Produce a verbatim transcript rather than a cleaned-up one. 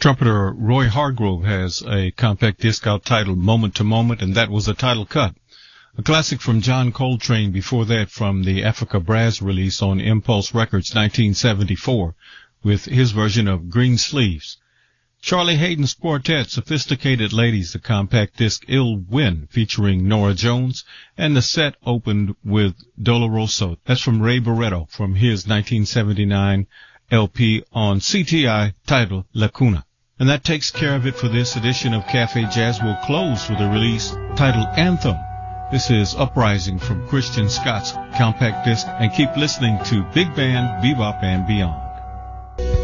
Trumpeter Roy Hargrove has a compact disc out titled Moment to Moment, and that was a title cut. A classic from John Coltrane before that from the Africa Brass release on Impulse Records nineteen seventy-four with his version of Green Sleeves. Charlie Hayden's Quartet, Sophisticated Ladies, the compact disc Ill Wind featuring Nora Jones, and the set opened with Doloroso. That's from Ray Barretto from his nineteen seventy-nine L P on C T I titled Lacuna. And that takes care of it for this edition of Cafe Jazz. We'll close with a release titled Anthem. This is Uprising from Christian Scott's compact disc, and keep listening to Big Band, Bebop, and Beyond.